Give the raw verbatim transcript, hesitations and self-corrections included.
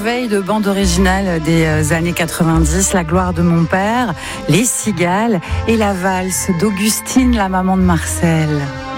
merveille de bande originale des années quatre-vingt-dix, La gloire de mon père, Les cigales et la valse d'Augustine, la maman de Marcel.